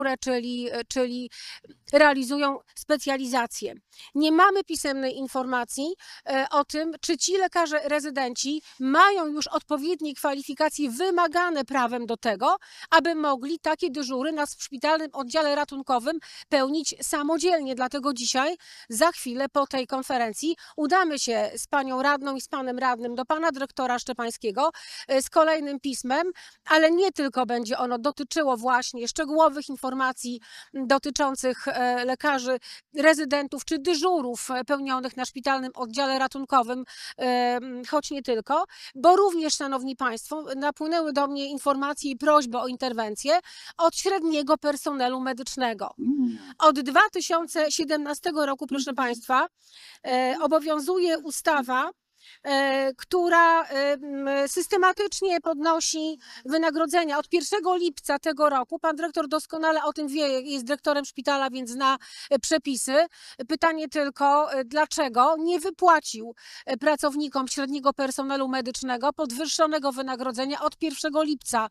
czyli realizują specjalizację. Nie mamy pisemnej informacji o tym, czy ci lekarze rezydenci mają już odpowiednie kwalifikacje wymagane prawem do tego, aby mogli takie dyżury w szpitalnym oddziale ratunkowym pełnić samodzielnie. Dlatego dzisiaj, za chwilę po tej konferencji, udamy się z panią radną i z panem radnym do pana dyrektora Szczepańskiego z kolejnym pismem, ale nie tylko będzie ono dotyczyło właśnie szczegółowych informacji dotyczących lekarzy rezydentów czy dyżurów pełnionych na szpitalnym oddziale ratunkowym, choć nie tylko, bo również, szanowni państwo, napłynęły do mnie informacje i prośby o interwencję od średniego personelu medycznego. Od 2017 roku, proszę państwa, obowiązuje ustawa, która systematycznie podnosi wynagrodzenia. Od 1 lipca tego roku, pan dyrektor doskonale o tym wie, jest dyrektorem szpitala, więc zna przepisy. Pytanie tylko, dlaczego nie wypłacił pracownikom średniego personelu medycznego podwyższonego wynagrodzenia od 1 lipca.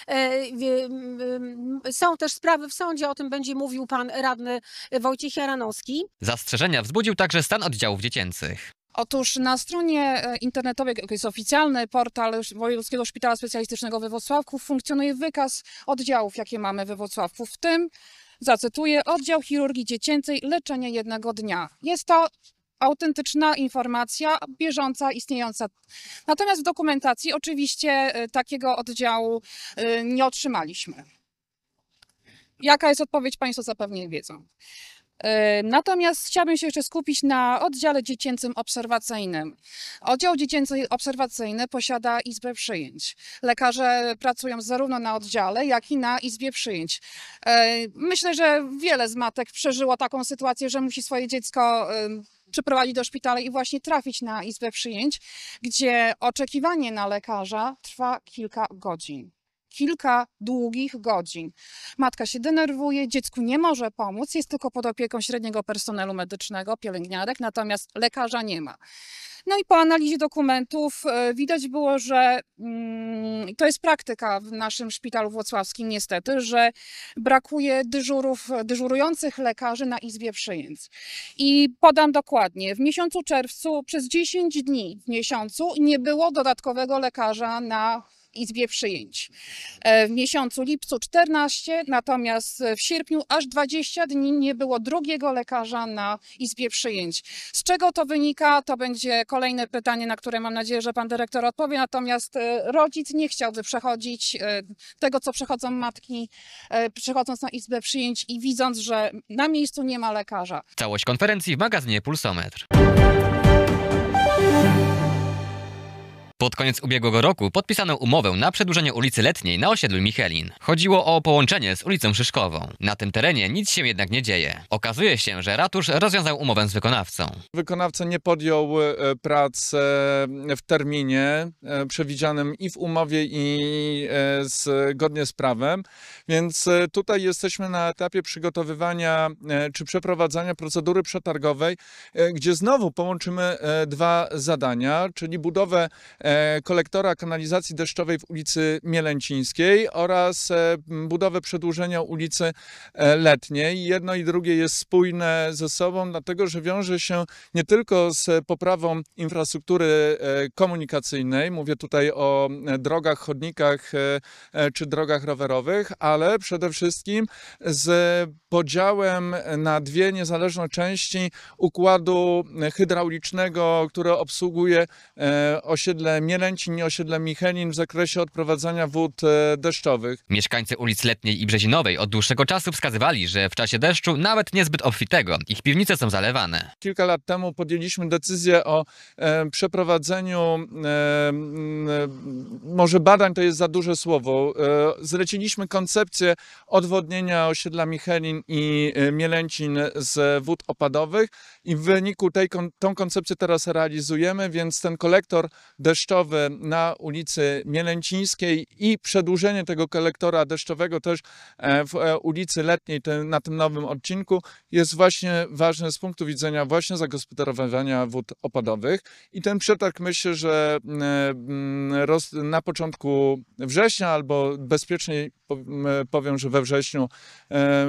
Są też sprawy w sądzie, o tym będzie mówił pan radny Wojciech Jaranowski. Zastrzeżenia wzbudził także stan oddziałów dziecięcych. Otóż na stronie internetowej, to jest oficjalny portal Wojewódzkiego Szpitala Specjalistycznego we Włocławku, funkcjonuje wykaz oddziałów, jakie mamy we Włocławku, w tym, zacytuję, oddział chirurgii dziecięcej, leczenie jednego dnia. Jest to autentyczna informacja, bieżąca, istniejąca. Natomiast w dokumentacji oczywiście takiego oddziału nie otrzymaliśmy. Jaka jest odpowiedź, państwo zapewne wiedzą. Natomiast chciałabym się jeszcze skupić na oddziale dziecięcym obserwacyjnym. Oddział dziecięcy obserwacyjny posiada izbę przyjęć. Lekarze pracują zarówno na oddziale, jak i na izbie przyjęć. Myślę, że wiele z matek przeżyło taką sytuację, że musi swoje dziecko przyprowadzić do szpitala i właśnie trafić na izbę przyjęć, gdzie oczekiwanie na lekarza trwa kilka godzin. Kilka długich godzin. Matka się denerwuje, dziecku nie może pomóc, jest tylko pod opieką średniego personelu medycznego, pielęgniarek, natomiast lekarza nie ma. No i po analizie dokumentów widać było, że to jest praktyka w naszym szpitalu włocławskim niestety, że brakuje dyżurujących lekarzy na izbie przyjęć. I podam dokładnie, w miesiącu czerwcu przez 10 dni w miesiącu nie było dodatkowego lekarza na izbie przyjęć. W miesiącu lipcu 14, natomiast w sierpniu aż 20 dni nie było drugiego lekarza na izbie przyjęć. Z czego to wynika? To będzie kolejne pytanie, na które mam nadzieję, że pan dyrektor odpowie. Natomiast rodzic nie chciałby przechodzić tego, co przechodzą matki, przychodząc na izbę przyjęć i widząc, że na miejscu nie ma lekarza. Całość konferencji w magazynie Pulsometr. Pod koniec ubiegłego roku podpisano umowę na przedłużenie ulicy Letniej na osiedlu Michelin. Chodziło o połączenie z ulicą Szyszkową. Na tym terenie nic się jednak nie dzieje. Okazuje się, że ratusz rozwiązał umowę z wykonawcą. Wykonawca nie podjął prac w terminie przewidzianym i w umowie, i zgodnie z prawem, więc tutaj jesteśmy na etapie przygotowywania czy przeprowadzania procedury przetargowej, gdzie znowu połączymy dwa zadania, czyli budowę kolektora kanalizacji deszczowej w ulicy Mielęcińskiej oraz budowę przedłużenia ulicy Letniej. Jedno i drugie jest spójne ze sobą, dlatego że wiąże się nie tylko z poprawą infrastruktury komunikacyjnej, mówię tutaj o drogach, chodnikach czy drogach rowerowych, ale przede wszystkim z podziałem na dwie niezależne części układu hydraulicznego, które obsługuje osiedle Mielęcin i osiedle Michelin w zakresie odprowadzania wód deszczowych. Mieszkańcy ulic Letniej i Brzezinowej od dłuższego czasu wskazywali, że w czasie deszczu, nawet niezbyt obfitego, ich piwnice są zalewane. Kilka lat temu podjęliśmy decyzję o przeprowadzeniu, może badań to jest za duże słowo, zleciliśmy koncepcję odwodnienia osiedla Michelin i Mielęcin z wód opadowych i w wyniku tą koncepcję teraz realizujemy, więc ten kolektor deszczowy deszczowy na ulicy Mielęcińskiej i przedłużenie tego kolektora deszczowego też w ulicy Letniej, na tym nowym odcinku, jest właśnie ważne z punktu widzenia właśnie zagospodarowywania wód opadowych. I ten przetarg, myślę, że na początku września albo bezpieczniej powiem, że we wrześniu